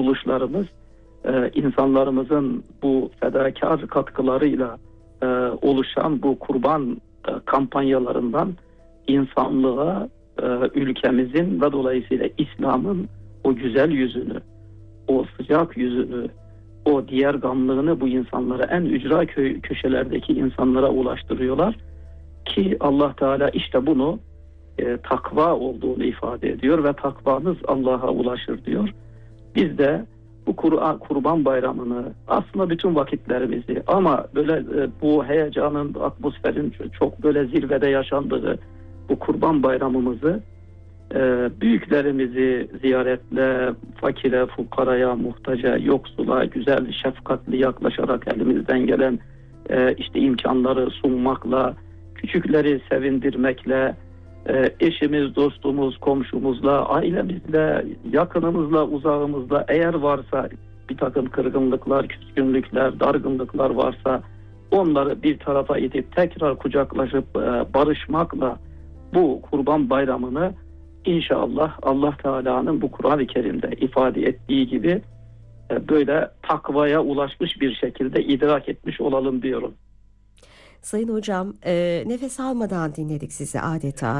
kuruluşlarımız insanlarımızın bu fedakar katkılarıyla oluşan bu kurban kampanyalarından insanlığa, ülkemizin ve dolayısıyla İslam'ın o güzel yüzünü, o sıcak yüzünü, o diğer gamlığını bu insanlara, en ücra köşelerdeki insanlara ulaştırıyorlar ki Allah Teala işte bunu takva olduğunu ifade ediyor ve takvanız Allah'a ulaşır diyor. Biz de bu Kurban Bayramı'nı, aslında bütün vakitlerimizi, ama böyle bu heyecanın, atmosferin çok böyle zirvede yaşandığı bu Kurban Bayramımızı büyüklerimizi ziyaretle, fakire, fukaraya, muhtaca, yoksula güzel, şefkatli yaklaşarak elimizden gelen işte imkanları sunmakla, küçükleri sevindirmekle, eşimiz, dostumuz, komşumuzla, ailemizle, yakınımızla, uzağımızla, eğer varsa bir takım kırgınlıklar, küskünlükler, dargınlıklar varsa onları bir tarafa itip tekrar kucaklaşıp barışmakla bu Kurban Bayramı'nı İnşallah Allah Teala'nın bu Kur'an-ı Kerim'de ifade ettiği gibi böyle takvaya ulaşmış bir şekilde idrak etmiş olalım diyorum. Sayın Hocam, nefes almadan dinledik sizi adeta.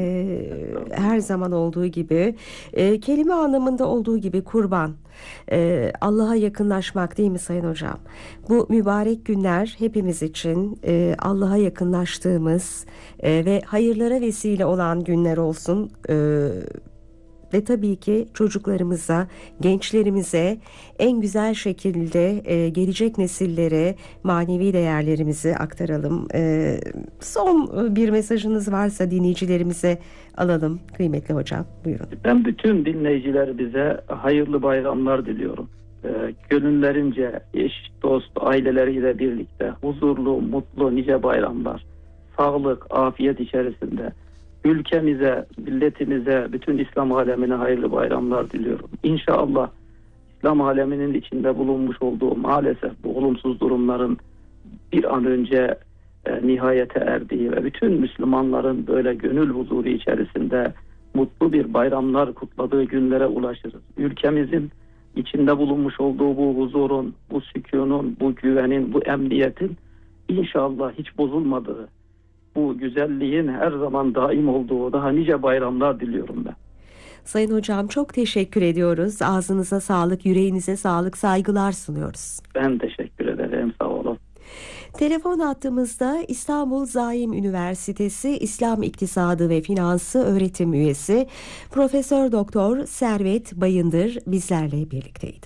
Her zaman olduğu gibi, kelime anlamında olduğu gibi kurban, Allah'a yakınlaşmak değil mi Sayın Hocam? Bu mübarek günler hepimiz için Allah'a yakınlaştığımız ve hayırlara vesile olan günler olsun. Ve tabii ki çocuklarımıza, gençlerimize en güzel şekilde gelecek nesillere manevi değerlerimizi aktaralım. Son bir mesajınız varsa dinleyicilerimize alalım kıymetli hocam. Buyurun. Ben bütün dinleyicilerimize hayırlı bayramlar diliyorum. Gönüllerince eş, dost, aileleriyle birlikte huzurlu, mutlu nice bayramlar, sağlık, afiyet içerisinde ülkemize, milletimize, bütün İslam alemine hayırlı bayramlar diliyorum. İnşallah İslam aleminin içinde bulunmuş olduğu maalesef bu olumsuz durumların bir an önce nihayete erdiği ve bütün Müslümanların böyle gönül huzuru içerisinde mutlu bir bayramlar kutladığı günlere ulaşırız. Ülkemizin içinde bulunmuş olduğu bu huzurun, bu sükunun, bu güvenin, bu emniyetin inşallah hiç bozulmadığı, bu güzelliğin her zaman daim olduğu daha nice bayramlar diliyorum ben. Sayın Hocam çok teşekkür ediyoruz. Ağzınıza sağlık, yüreğinize sağlık, saygılar sunuyoruz. Ben teşekkür ederim, sağ olun. Telefon hattımızda İstanbul Zaim Üniversitesi İslam İktisadı ve Finansı öğretim üyesi Profesör Doktor Servet Bayındır bizlerle birlikteydi.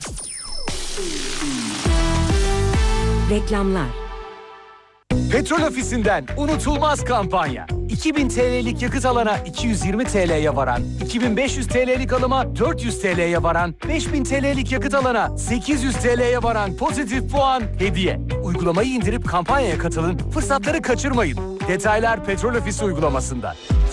Reklamlar. Petrol Ofisi'nden unutulmaz kampanya. 2000 TL'lik yakıt alana 220 TL'ye varan, 2500 TL'lik alıma 400 TL'ye varan, 5000 TL'lik yakıt alana 800 TL'ye varan pozitif puan hediye. Uygulamayı indirip kampanyaya katılın, fırsatları kaçırmayın. Detaylar Petrol Ofisi uygulamasında.